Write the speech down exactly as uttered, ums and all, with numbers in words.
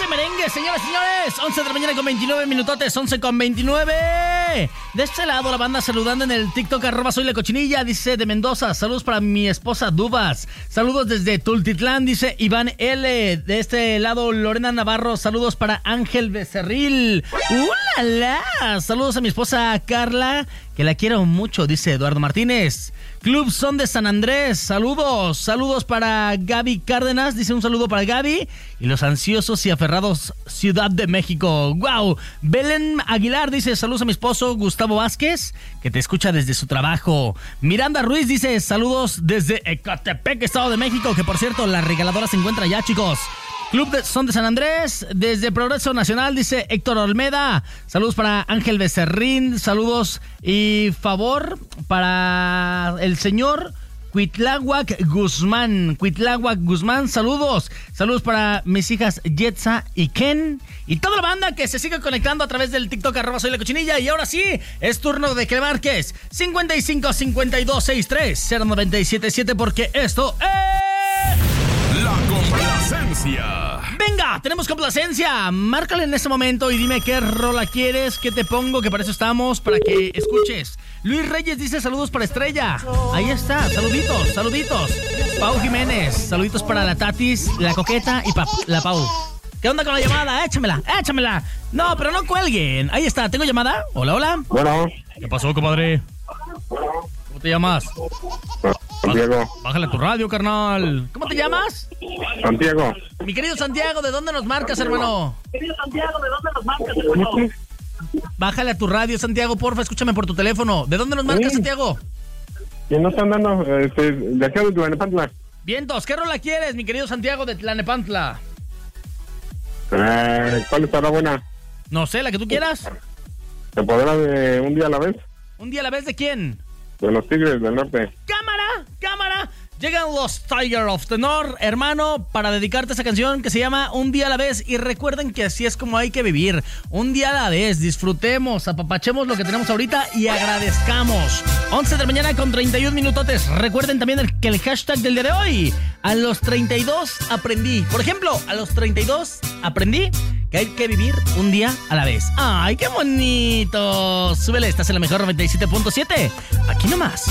ese merengue, señoras y señores. once de la mañana con veintinueve minutotes, once con veintinueve. De este lado la banda saludando en el TikTok, arroba soy la cochinilla, dice de Mendoza. Saludos para mi esposa Dubas. Saludos desde Tultitlán, dice Iván L. De este lado Lorena Navarro. Saludos para Ángel Becerril. ¡Ulala! Saludos a mi esposa Carla, que la quiero mucho, dice Eduardo Martínez. Club Son de San Andrés, saludos, saludos para Gaby Cárdenas, dice un saludo para Gaby y los ansiosos y aferrados Ciudad de México. ¡Wow! Belén Aguilar dice saludos a mi esposo Gustavo Vázquez, que te escucha desde su trabajo. Miranda Ruiz dice saludos desde Ecatepec, Estado de México, que por cierto la regaladora se encuentra allá, chicos. Club de Son de San Andrés, desde Progreso Nacional, dice Héctor Olmeda. Saludos para Ángel Becerrín, saludos y favor para el señor Cuitláhuac Guzmán. Cuitláhuac Guzmán, saludos. Saludos para mis hijas Yetza y Ken. Y toda la banda que se sigue conectando a través del TikTok, arroba soy la cochinilla. Y ahora sí, es turno de que marques cincuenta y cinco, cincuenta y dos, sesenta y tres, cero noventa y siete siete, porque esto es... La complacencia. Venga, tenemos complacencia. Márcale en este momento y dime qué rola quieres, qué te pongo, que para eso estamos, para que escuches. Luis Reyes dice saludos para Estrella. Ahí está, saluditos, saluditos. Pau Jiménez, saluditos para la Tatis, la Coqueta y pa- la Pau. ¿Qué onda con la llamada? Échamela, échamela. No, pero no cuelguen. Ahí está, ¿tengo llamada? Hola, hola. Bueno. ¿Qué pasó, compadre? ¿Cómo te llamas? Santiago. Bájale a tu radio, carnal. ¿Cómo te llamas? Santiago. Mi querido Santiago, ¿de dónde nos marcas, hermano? Mi querido Santiago, ¿de dónde nos marcas, hermano? Bájale a tu radio, Santiago, porfa, escúchame por tu teléfono. ¿De dónde nos marcas, Sí. Santiago? ¿Quién no están dando? Este, de acá de Tlanepantla. Vientos, ¿qué rola quieres, mi querido Santiago de Tlanepantla? Eh, ¿Cuál estará buena? No sé, la que tú quieras. ¿Se podrá de un día a la vez? ¿Un día a la vez de quién? De los Tigres del Norte. ¡Cámara! ¡Cámara! Llegan los Tiger of the North, hermano, para dedicarte a esa canción que se llama Un día a la vez. Y recuerden que así es como hay que vivir. Un día a la vez. Disfrutemos, apapachemos lo que tenemos ahorita y agradezcamos. once de la mañana con treinta y un minutotes. Recuerden también el, que el hashtag del día de hoy. A los treinta y dos aprendí. Por ejemplo, a los treinta y dos aprendí que hay que vivir un día a la vez. ¡Ay, qué bonito! Súbele, estás en la mejor noventa y siete punto siete. Aquí nomás.